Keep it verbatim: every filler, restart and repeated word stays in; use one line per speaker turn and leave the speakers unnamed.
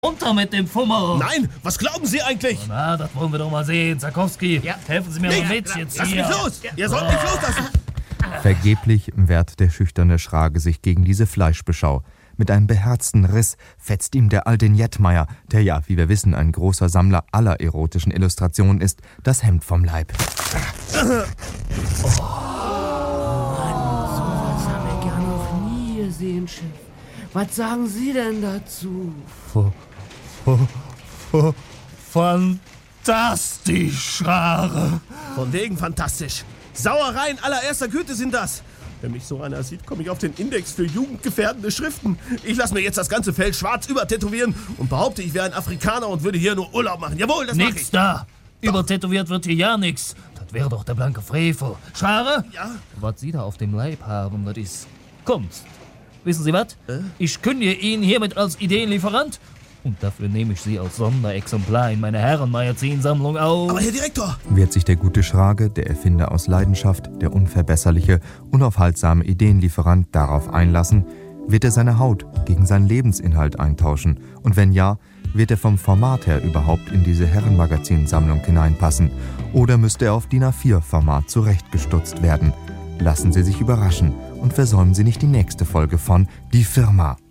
Runter mit dem Fummel!
Nein, was glauben Sie eigentlich?
Na, das wollen wir doch mal sehen. Zakowski, ja. Helfen Sie mir
nee,
mal mit jetzt
lass
hier.
Lass mich los! Ja. Ihr sollt mich loslassen!
Vergeblich wehrt der schüchterne Schrage sich gegen diese Fleischbeschau. Mit einem beherzten Riss fetzt ihm der alte Jettmeier, der ja, wie wir wissen, ein großer Sammler aller erotischen Illustrationen ist, das Hemd vom Leib.
Oh. Mann, sowas haben wir gar noch nie gesehen, Chef. Was sagen Sie denn dazu?
Oh, oh, oh, fantastisch, Schrage.
Von wegen fantastisch. Sauereien allererster Güte sind das. Wenn mich so einer sieht, komme ich auf den Index für jugendgefährdende Schriften. Ich lasse mir jetzt das ganze Fell schwarz übertätowieren und behaupte, ich wäre ein Afrikaner und würde hier nur Urlaub machen. Jawohl, das mache ich.
Nix da. Übertätowiert wird hier ja nix. Das wäre doch der blanke Frevel. Schrage?
Ja?
Was Sie da auf dem Leib haben, das ist Kunst. Wissen Sie was?
Äh?
Ich kündige ihn hiermit als Ideenlieferant und dafür nehme ich Sie als Sonderexemplar in meine Herrenmagazinsammlung auf.
Aber Herr Direktor!
Wird sich der gute Schrage, der Erfinder aus Leidenschaft, der unverbesserliche, unaufhaltsame Ideenlieferant darauf einlassen, wird er seine Haut gegen seinen Lebensinhalt eintauschen? Und wenn ja, wird er vom Format her überhaupt in diese Herrenmagazinsammlung hineinpassen? Oder müsste er auf D I N A vier Format zurechtgestutzt werden? Lassen Sie sich überraschen und versäumen Sie nicht die nächste Folge von Die Firma.